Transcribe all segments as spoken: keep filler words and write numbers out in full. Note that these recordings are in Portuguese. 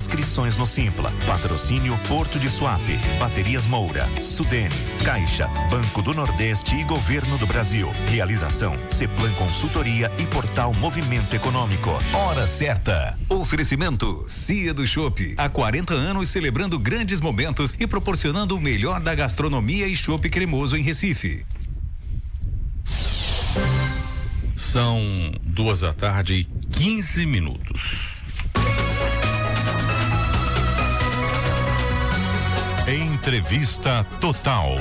Inscrições no Simpla. Patrocínio Porto de Suape, Baterias Moura, Sudene, Caixa, Banco do Nordeste e Governo do Brasil. Realização Ceplan Consultoria e Portal Movimento Econômico. Hora certa. Oferecimento Cia do Chopp. Há quarenta anos celebrando grandes momentos e proporcionando o melhor da gastronomia e chopp cremoso em Recife. São duas da tarde e quinze minutos. Entrevista Total.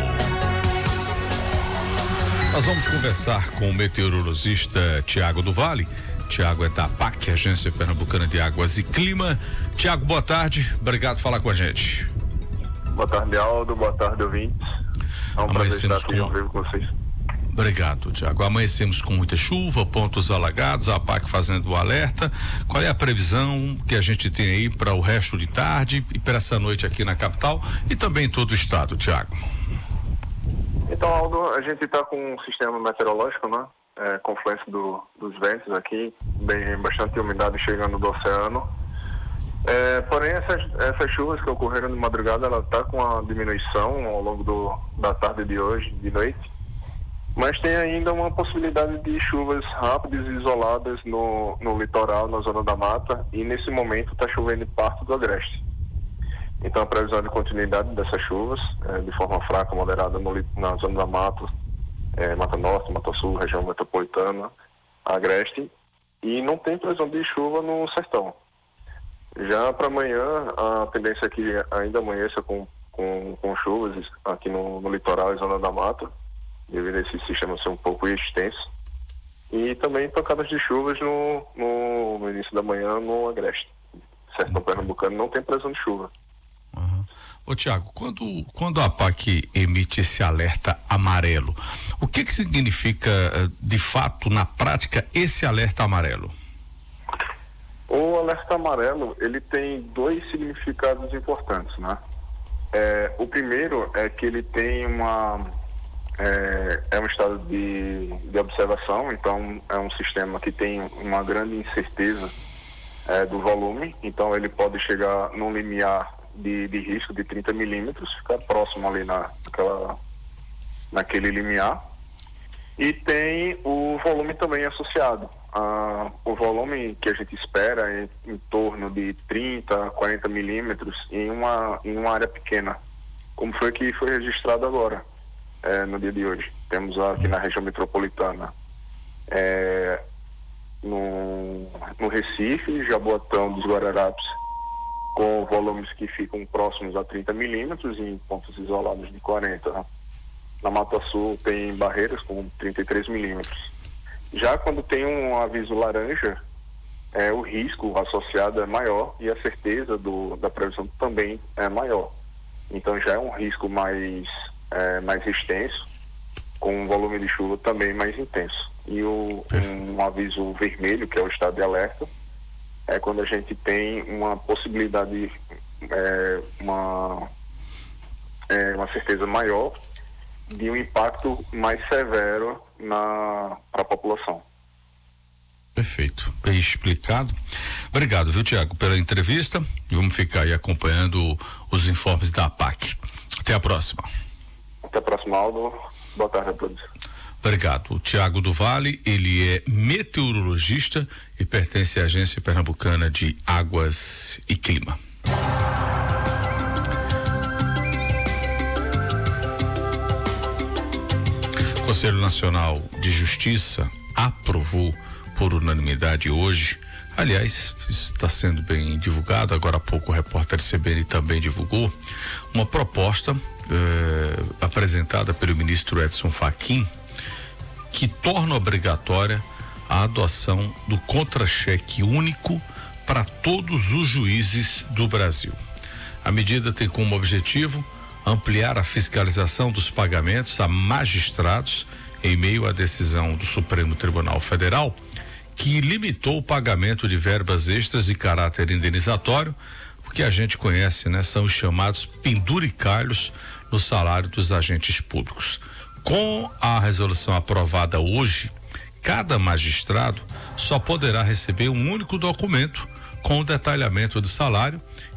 Nós vamos conversar com o meteorologista Tiago do Vale. Tiago é da A P A C, Agência Pernambucana de Águas e Clima. Tiago, boa tarde. Obrigado por falar com a gente. Boa tarde, Aldo. Boa tarde, ouvintes. É um prazer estar aqui ao vivo com vocês. Obrigado, Tiago. Amanhecemos com muita chuva, pontos alagados, a A P A C fazendo o alerta. Qual é a previsão que a gente tem aí para o resto de tarde e para essa noite aqui na capital e também em todo o estado, Tiago? Então, Aldo, a gente está com um sistema meteorológico, né? É, confluência do, dos ventos aqui, bem, bastante umidade chegando do oceano. É, porém, essas, essas chuvas que ocorreram de madrugada, ela está com uma diminuição ao longo do, da tarde de hoje, de noite. Mas tem ainda uma possibilidade de chuvas rápidas e isoladas no, no litoral, na zona da mata, e nesse momento está chovendo em parte do agreste. Então a previsão de continuidade dessas chuvas, é, de forma fraca, moderada no, na zona da mata, é, Mata Norte, Mata Sul, região metropolitana, agreste, e não tem previsão de chuva no sertão. Já para amanhã, a tendência é que ainda amanheça com, com, com chuvas aqui no, no litoral e zona da mata, devido a esse sistema ser um pouco extenso, e também pancadas de chuvas no, no, no início da manhã no agreste. Sertão pernambucano não tem previsão de chuva. Uhum. Ô Tiago, quando, quando a A P A C emite esse alerta amarelo, o que que significa de fato, na prática, esse alerta amarelo? O alerta amarelo, ele tem dois significados importantes, né? É, o primeiro é que ele tem uma É, é um estado de, de observação, então é um sistema que tem uma grande incerteza é, do volume, então ele pode chegar num limiar de, de risco de trinta milímetros, ficar próximo ali na, naquela, naquele limiar, e tem o volume também associado. Ah, o volume que a gente espera é em torno de trinta, quarenta milímetros em uma, em uma área pequena, como foi que foi registrado agora. É, no dia de hoje. Temos aqui na região metropolitana, é, no, no Recife, Jaboatão dos Guararapes, com volumes que ficam próximos a trinta milímetros, em pontos isolados de quarenta. Né? Na Mata Sul tem Barreiras com trinta e três milímetros. Já quando tem um aviso laranja, é, o risco associado é maior e a certeza do, da previsão também é maior. Então já é um risco mais É, mais extenso, com um volume de chuva também mais intenso. E o, um, um aviso vermelho, que é o estado de alerta, é quando a gente tem uma possibilidade, é, uma, é, uma certeza maior de um impacto mais severo na para a população. Perfeito, bem explicado. Obrigado, viu, Tiago, pela entrevista. Vamos ficar aí acompanhando os informes da A P A C. Até a próxima. Até a próxima, Aldo. Boa tarde a todos. Obrigado. O Tiago do Vale, ele é meteorologista e pertence à Agência Pernambucana de Águas e Clima. O Conselho Nacional de Justiça aprovou por unanimidade hoje, aliás, está sendo bem divulgado, agora há pouco o repórter C B N também divulgou, uma proposta Eh, apresentada pelo ministro Edson Fachin, que torna obrigatória a adoção do contra-cheque único para todos os juízes do Brasil. A medida tem como objetivo ampliar a fiscalização dos pagamentos a magistrados em meio à decisão do Supremo Tribunal Federal, que limitou o pagamento de verbas extras de caráter indenizatório, o que a gente conhece, né? São os chamados penduricalhos no salário dos agentes públicos. Com a resolução aprovada hoje, cada magistrado só poderá receber um único documento com o detalhamento do salário